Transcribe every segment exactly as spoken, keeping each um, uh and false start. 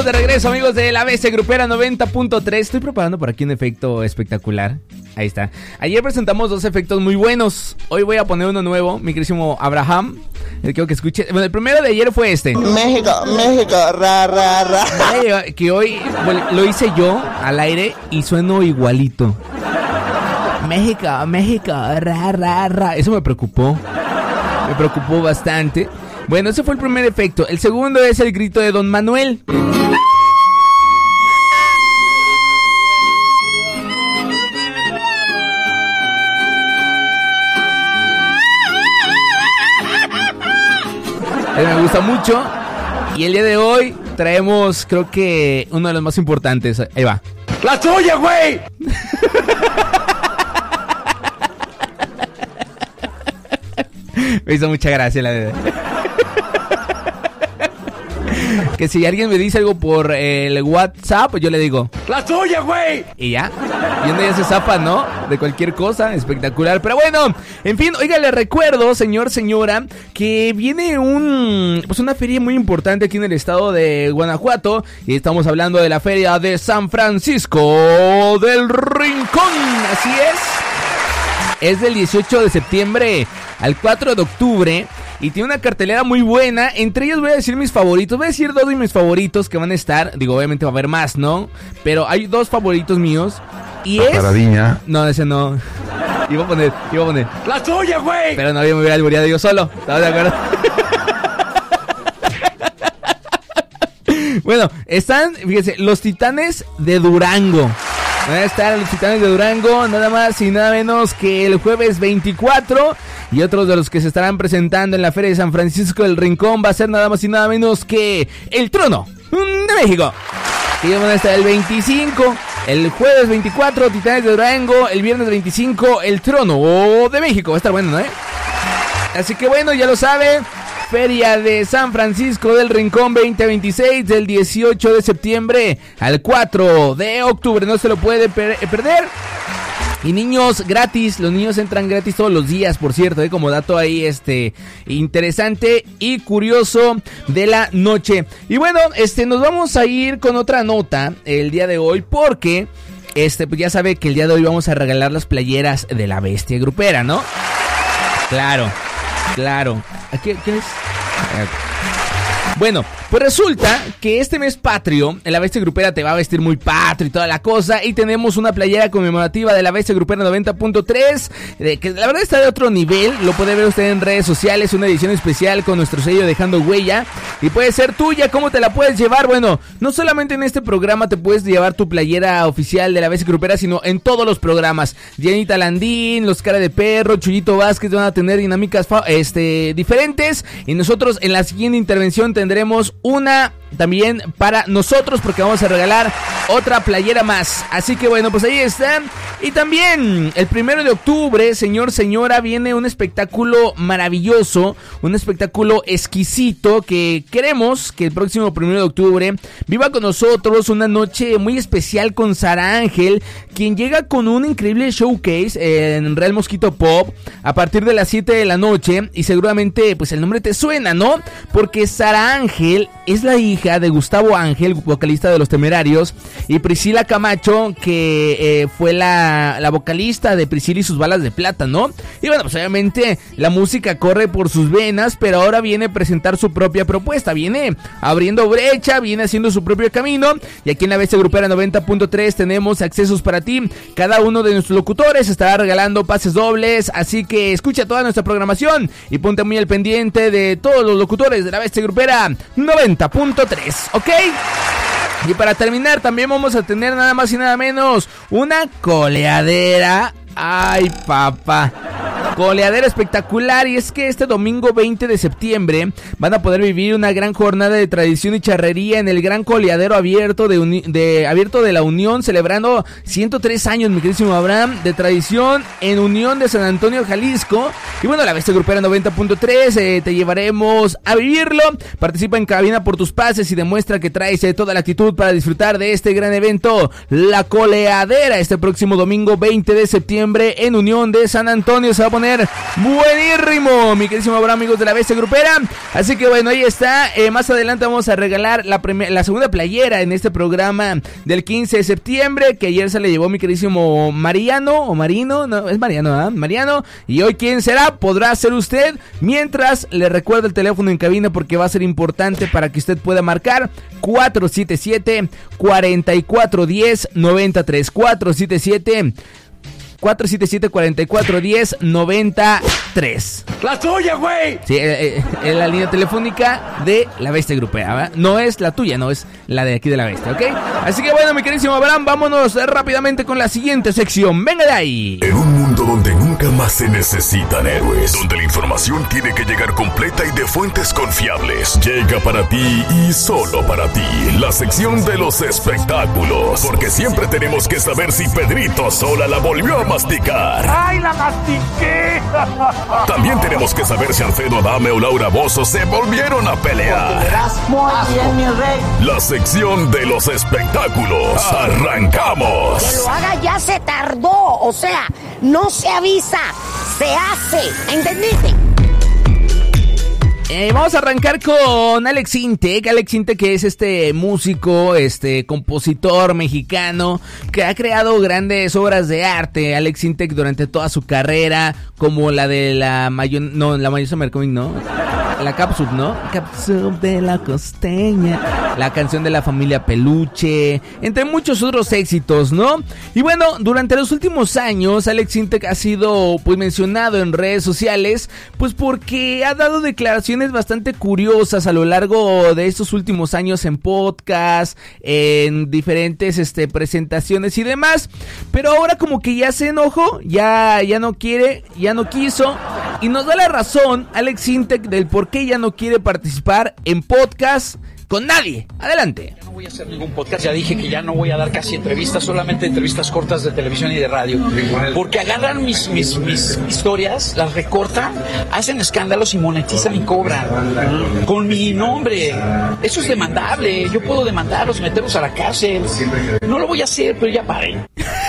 de regreso, amigos de la Bestia Grupera noventa punto tres. Estoy preparando por aquí un efecto espectacular. Ahí está. Ayer presentamos dos efectos muy buenos. Hoy voy a poner uno nuevo, mi querísimo Abraham. Quiero que escuche. Bueno, el primero de ayer fue este. México, México, ra, ra, ra. Que hoy lo hice yo al aire y sueno igualito. México, México, ra, ra, ra. Eso me preocupó. Me preocupó bastante. Bueno, ese fue el primer efecto. El segundo es el grito de Don Manuel. Me gusta mucho. Y el día de hoy traemos, creo que uno de los más importantes. Ahí va. ¡La tuya, güey! Me hizo mucha gracia la de... Que si alguien me dice algo por el WhatsApp, yo le digo ¡la tuya, güey! Y ya, y uno ya se zapa, ¿no? De cualquier cosa, espectacular. Pero bueno, en fin, oiga, le recuerdo, señor, señora, que viene un pues una feria muy importante aquí en el estado de Guanajuato. Y estamos hablando de la feria de San Francisco del Rincón. Así es. Es del dieciocho de septiembre al cuatro de octubre. Y tiene una cartelera muy buena. Entre ellos voy a decir mis favoritos. Voy a decir dos de mis favoritos que van a estar. Digo, obviamente va a haber más, ¿no? Pero hay dos favoritos míos. Y la es... Paradiña. No, ese no. Iba a poner, iba a poner. ¡La tuya, güey! Pero no, yo me hubiera albureado yo solo. ¿Estás de acuerdo? Bueno, están, fíjense, los Titanes de Durango. Van a estar los Titanes de Durango, nada más y nada menos que el jueves veinticuatro. Y otros de los que se estarán presentando en la Feria de San Francisco del Rincón va a ser nada más y nada menos que el Trono de México. Que ellos van a estar el veinticinco, el jueves veinticuatro, Titanes de Durango, el viernes veinticinco, el Trono de México. Va a estar bueno, ¿no? ¿Eh? Así que bueno, ya lo sabe. Feria de San Francisco del Rincón veinte veintiséis, del dieciocho de septiembre al cuatro de octubre. No se lo puede per- perder. Y niños gratis, los niños entran gratis todos los días, por cierto, ¿eh? Como dato ahí este interesante y curioso de la noche. Y bueno, este nos vamos a ir con otra nota el día de hoy, porque este pues ya sabe que el día de hoy vamos a regalar las playeras de la Bestia Grupera, ¿no? Claro, claro. ¿Qué, qué es? Bueno, pues resulta que este mes patrio, en la Bestia Grupera te va a vestir muy patrio y toda la cosa. Y tenemos una playera conmemorativa de la Bestia Grupera noventa punto tres, eh, que la verdad está de otro nivel. Lo puede ver usted en redes sociales, una edición especial con nuestro sello Dejando Huella. Y puede ser tuya. ¿Cómo te la puedes llevar? Bueno, no solamente en este programa te puedes llevar tu playera oficial de la Bestia Grupera, sino en todos los programas. Jenita Landín, Los Cara de Perro, Chuyito Vázquez van a tener dinámicas este, diferentes. Y nosotros en la siguiente intervención tendremos una también para nosotros, porque vamos a regalar otra playera más. Así que bueno, pues ahí están. Y también el primero de octubre, señor, señora, viene un espectáculo maravilloso, un espectáculo exquisito que queremos que el próximo primero de octubre viva con nosotros una noche muy especial con Sara Ángel, quien llega con un increíble showcase en Real Mosquito Pop a partir de las siete de la noche. Y seguramente pues el nombre te suena, ¿no? Porque Sara Ángel es la hija de Gustavo Ángel, vocalista de Los Temerarios, y Priscila Camacho, que eh, fue la, la vocalista de Priscila y sus balas de plata, ¿no? Y bueno, pues obviamente la música corre por sus venas, pero ahora viene a presentar su propia propuesta, viene abriendo brecha, viene haciendo su propio camino. Y aquí en la Bestia Grupera noventa punto tres tenemos accesos para ti. Cada uno de nuestros locutores estará regalando pases dobles, así que escucha toda nuestra programación y ponte muy al pendiente de todos los locutores de la Bestia Grupera noventa punto tres, ¿ok? Y para terminar también vamos a tener nada más y nada menos una coleadera. Ay, papá. Coleadera espectacular. Y es que este domingo veinte de septiembre van a poder vivir una gran jornada de tradición y charrería en el gran coleadero abierto de, uni- de abierto de la Unión, celebrando ciento tres años, mi queridísimo Abraham, de tradición en Unión de San Antonio, Jalisco. Y bueno, la Bestia Grupera noventa punto tres, eh, te llevaremos a vivirlo. Participa en cabina por tus pases y demuestra que traes eh, toda la actitud para disfrutar de este gran evento, la coleadera, este próximo domingo veinte de septiembre en Unión de San Antonio. Se va a poner poner buenísimo, mi queridísimo Abraham, amigos de la Bestia Grupera. Así que bueno, ahí está. Eh, más adelante vamos a regalar la, primer, la segunda playera en este programa del quince de septiembre, que ayer se le llevó mi queridísimo Mariano, o Marino, no, es Mariano, ¿eh? Mariano. Y hoy, ¿quién será? Podrá ser usted. Mientras, le recuerdo el teléfono en cabina porque va a ser importante para que usted pueda marcar cuatro siete siete, cuatro cuatro uno cero, nueve tres, cuatro siete siete, cuatro siete siete, cuatro cuatro uno cero, nueve tres. ¡La tuya, güey! Sí, eh, eh, es la línea telefónica de la Bestia Grupera, ¿verdad? No es la tuya, no es la de aquí de la Bestia, ¿ok? Así que bueno, mi queridísimo Abraham, vámonos rápidamente con la siguiente sección. ¡Venga de ahí! En un mundo donde nunca más se necesitan héroes, donde la información tiene que llegar completa y de fuentes confiables, llega para ti y solo para ti la sección de los espectáculos. Porque siempre tenemos que saber si Pedrito Sola la volvió a masticar. ¡Ay, la mastiqué! También tenemos que saber si Alfredo Adame o Laura Bozzo se volvieron a pelear. Muy bien, mi rey. La sección de los espectáculos. ¡Arrancamos! Que lo haga ya se tardó, o sea, no se avisa, se hace, ¿entendiste? Eh, vamos a arrancar con Alex Intec. Alex Intec, que es este músico, este compositor mexicano que ha creado grandes obras de arte. Alex Intec durante toda su carrera, como la de la mayo, no, la mayosa Mercomic, no, la Capsule, ¿no? Capsule de la Costeña, la canción de la familia Peluche, entre muchos otros éxitos, ¿no? Y bueno, durante los últimos años, Alex Intec ha sido pues mencionado en redes sociales, pues porque ha dado declaraciones bastante curiosas a lo largo de estos últimos años en podcast, en diferentes este, presentaciones y demás, pero ahora como que ya se enojó, ya, ya no quiere, ya no quiso, y nos da la razón Alex Intec del por qué ya no quiere participar en podcast con nadie. Adelante. Ya no voy a hacer ningún podcast, ya dije que ya no voy a dar casi entrevistas, solamente entrevistas cortas de televisión y de radio, porque agarran mis, mis, mis historias, las recortan, hacen escándalos y monetizan y cobran con mi nombre. Eso es demandable, yo puedo demandarlos, meterlos a la cárcel. No lo voy a hacer, pero ya paren.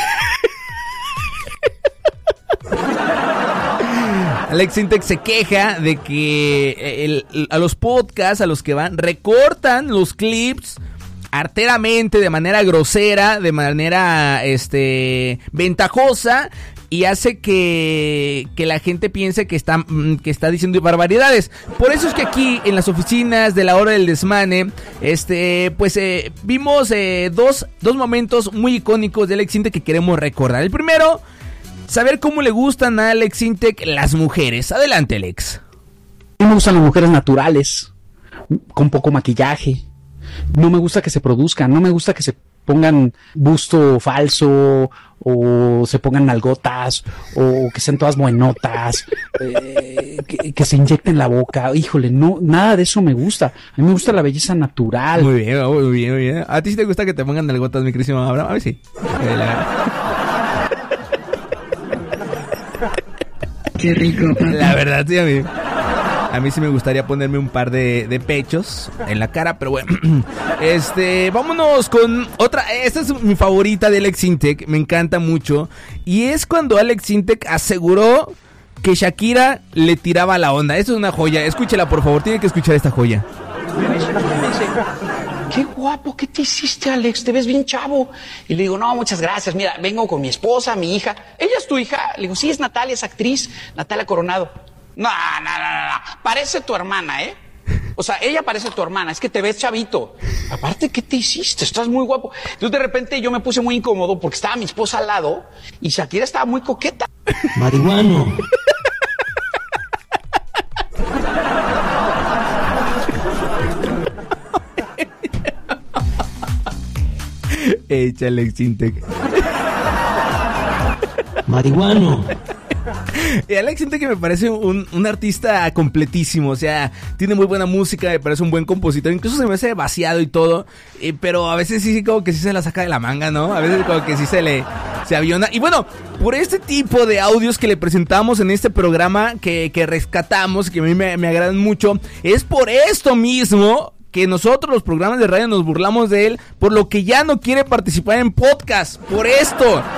Alex Intec se queja de que el, el, a los podcasts a los que van recortan los clips arteramente, de manera grosera, de manera este ventajosa, y hace que, que la gente piense que está, que está diciendo barbaridades. Por eso es que aquí en las oficinas de La Hora del Desmane, este, pues eh, vimos eh, dos, dos momentos muy icónicos de Alex Intec que queremos recordar. El primero, saber cómo le gustan a Alex Intec las mujeres. Adelante, Alex. A mí me gustan las mujeres naturales, con poco maquillaje. No me gusta que se produzcan, no me gusta que se pongan busto falso, o se pongan nalgotas, o que sean todas buenotas, eh, que, que se inyecten la boca. Híjole, no, nada de eso me gusta. A mí me gusta la belleza natural. Muy bien, muy bien, muy bien. ¿A ti sí te gusta que te pongan nalgotas, mi querísimo Abraham? A ver, sí. Eh, la... Qué rico, papá. La verdad, sí, a mí, a mí sí me gustaría ponerme un par de, de pechos en la cara, pero bueno. Este, vámonos con otra. Esta es mi favorita de Alex Intec, me encanta mucho. Y es cuando Alex Intec aseguró que Shakira le tiraba la onda. Esto es una joya, escúchela por favor, tiene que escuchar esta joya. Qué guapo, ¿qué te hiciste, Alex? Te ves bien chavo. Y le digo, no, muchas gracias. Mira, vengo con mi esposa, mi hija. ¿Ella es tu hija? Le digo, sí, es Natalia, es actriz. Natalia Coronado. No, no, no, no, no. Parece tu hermana, ¿eh? O sea, ella parece tu hermana. Es que te ves chavito. Aparte, ¿qué te hiciste? Estás muy guapo. Entonces, de repente, yo me puse muy incómodo porque estaba mi esposa al lado y Shakira estaba muy coqueta. Marihuano. Echa Alex Intec. Marihuano. Y Alex Intec que me parece un, un artista completísimo, o sea, tiene muy buena música, me parece un buen compositor, incluso se me hace vaciado y todo, eh, pero a veces sí, como que sí se la saca de la manga, ¿no? A veces como que sí se le, se aviona. Y bueno, por este tipo de audios que le presentamos en este programa, que, que rescatamos, que a mí me, me agradan mucho, es por esto mismo que nosotros los programas de radio nos burlamos de él, por lo que ya no quiere participar en podcast, por esto.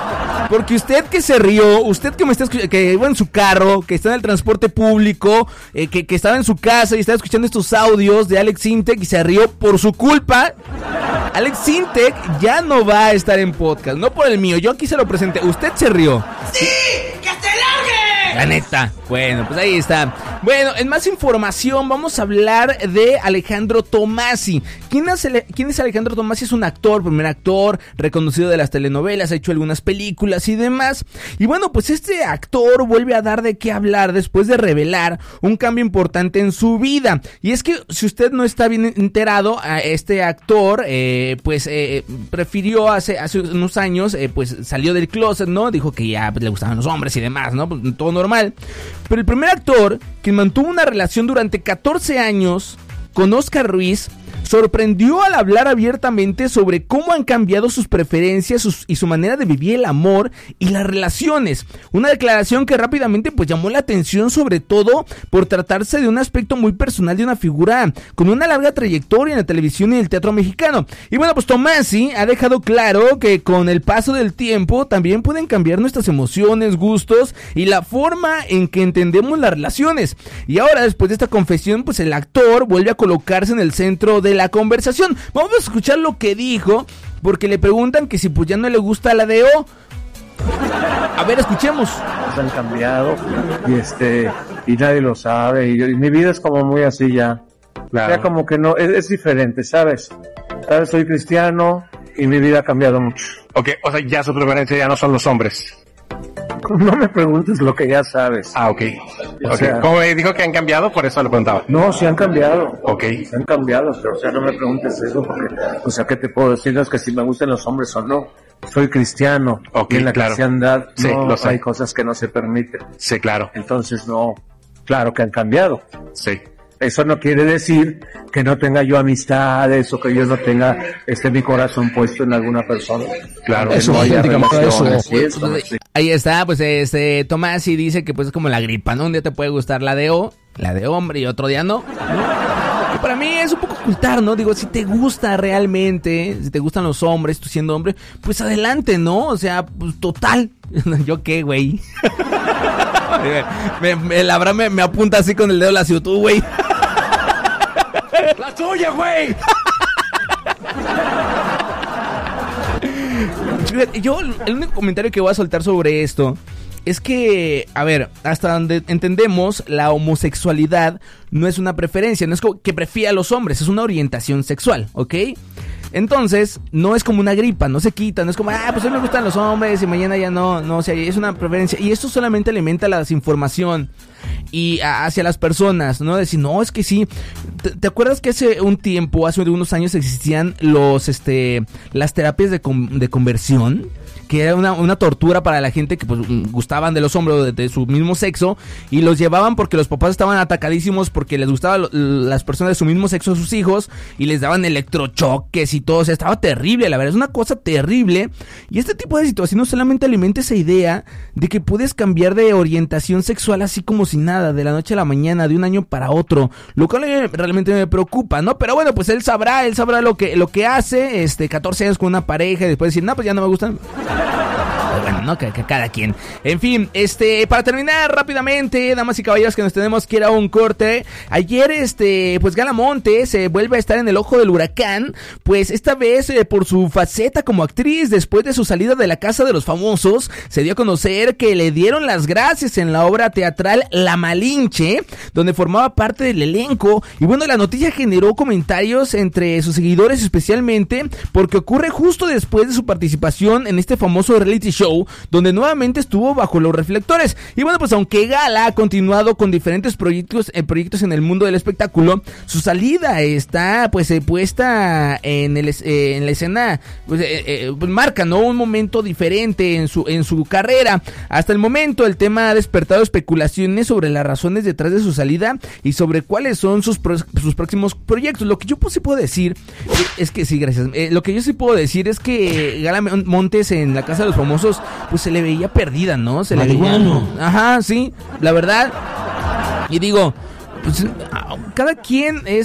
Porque usted que se rió, usted que me está escuchando, que iba en su carro, que está en el transporte público, eh, que, que estaba en su casa y estaba escuchando estos audios de Alex Sintek y se rió por su culpa, Alex Sintek ya no va a estar en podcast, no por el mío, yo aquí se lo presenté, usted se rió. ¡Sí! ¡Que te largue! La neta. Bueno, pues ahí está. Bueno, en más información vamos a hablar de Alejandro Tommasi. ¿Quién es, el, ¿Quién es Alejandro Tommasi? Es un actor, primer actor, reconocido de las telenovelas, ha hecho algunas películas y demás. Y bueno, pues este actor vuelve a dar de qué hablar después de revelar un cambio importante en su vida. Y es que si usted no está bien enterado, a este actor, eh, pues eh, prefirió hace, hace unos años, eh, pues salió del closet, ¿no? Dijo que ya pues, le gustaban los hombres y demás, ¿no? Pues todo normal. Pero el primer actor que mantuvo una relación durante catorce años con Oscar Ruiz sorprendió al hablar abiertamente sobre cómo han cambiado sus preferencias sus, y su manera de vivir el amor y las relaciones. Una declaración que rápidamente pues llamó la atención, sobre todo por tratarse de un aspecto muy personal de una figura con una larga trayectoria en la televisión y el teatro mexicano. Y bueno, pues Tommasi ha dejado claro que con el paso del tiempo también pueden cambiar nuestras emociones, gustos y la forma en que entendemos las relaciones. Y ahora, después de esta confesión, pues el actor vuelve a colocarse en el centro de la conversación. Vamos a escuchar lo que dijo, porque le preguntan que si pues ya no le gusta la D O. A ver, escuchemos. Han cambiado y este y nadie lo sabe y, yo, y mi vida es como muy así ya. Claro. Ya como que no es, es diferente, ¿sabes? ¿Sabes? Soy cristiano y mi vida ha cambiado mucho. Ok, o sea, ya su preferencia ya no son los hombres. No me preguntes lo que ya sabes. Ah, ok. O sea, ¿cómo me dijo que han cambiado? Por eso le preguntaba. No, sí han cambiado. Ok. Sí han cambiado, pero o sea, no me preguntes eso porque, o sea, ¿qué te puedo decir? No es que si me gustan los hombres o no. Soy cristiano. Ok, y en la claro. cristiandad Sí, no lo sé. hay cosas que no se permiten. Sí, claro. Entonces no, claro que han cambiado. Sí. Eso no quiere decir que no tenga yo amistades o que yo no tenga este mi corazón puesto en alguna persona. Claro, que eso, no haya digamos, relaciones eso. y eso, sí. Ahí está, pues este Tommasi dice que pues es como la gripa, ¿no? Un día te puede gustar la D O, la de hombre, y otro día no, ¿no? Y para mí es un poco ocultar, ¿no? Digo, si te gusta realmente, si te gustan los hombres, tú siendo hombre, pues adelante, ¿no? O sea, pues total. ¿Yo qué, güey? me, me, la verdad me, me apunta así con el dedo la ciudad, tú, güey. ¡La tuya, güey! Yo, el único comentario que voy a soltar sobre esto es que, a ver, hasta donde entendemos, la homosexualidad no es una preferencia, no es como que prefiera a los hombres, es una orientación sexual, ¿ok? Entonces, no es como una gripa, no se quita, no es como, ah, pues hoy me gustan los hombres y mañana ya no, no, o sea, es una preferencia. Y esto solamente alimenta la desinformación y a, hacia las personas, ¿no? Decir, no, es que sí. ¿Te, te acuerdas que hace un tiempo, hace unos años existían los, este, las terapias de, con, de conversión? Que era una, una tortura para la gente que pues gustaban de los hombres de, de su mismo sexo y los llevaban porque los papás estaban atacadísimos porque les gustaban las personas de su mismo sexo a sus hijos y les daban electrochoques y todo, o sea, estaba terrible, la verdad, es una cosa terrible. Y este tipo de situaciones solamente alimenta esa idea de que puedes cambiar de orientación sexual así como si nada, de la noche a la mañana, de un año para otro, lo cual realmente me preocupa, ¿no? Pero bueno, pues él sabrá, él sabrá lo que, lo que hace, este, catorce años con una pareja y después decir, no, pues ya no me gustan. Pues bueno, no, que, que cada quien. En fin, este, para terminar rápidamente, damas y caballeros, que nos tenemos que ir a un corte. Ayer, este, pues Gala Montes se vuelve a estar en el ojo del huracán, pues esta vez eh, por su faceta como actriz. Después de su salida de la Casa de los Famosos, se dio a conocer que le dieron las gracias en la obra teatral La Malinche, donde formaba parte del elenco. Y bueno, la noticia generó comentarios entre sus seguidores, especialmente porque ocurre justo después de su participación en este famoso reality show, donde nuevamente estuvo bajo los reflectores. Y bueno, pues aunque Gala ha continuado con diferentes proyectos, eh, proyectos en el mundo del espectáculo, su salida está pues eh, puesta en, el, eh, en la escena, pues, eh, eh, pues marca, ¿no?, un momento diferente en su, en su carrera. Hasta el momento el tema ha despertado especulaciones sobre las razones detrás de su salida y sobre cuáles son sus, pro, sus próximos proyectos. Lo que yo pues, sí puedo decir es que sí, gracias. Eh, lo que yo sí puedo decir es que Gala Montes en la Casa de los Famosos pues se le veía perdida, ¿no? Se le veía... Ajá, sí, la verdad. Y digo, pues cada quien es